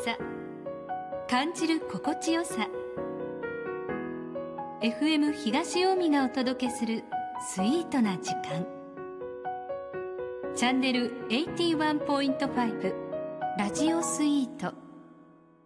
さ、感じる心地よさ。 FM 東近江がお届けするスイートな時間。チャンネル 81.5 ラジオスイート。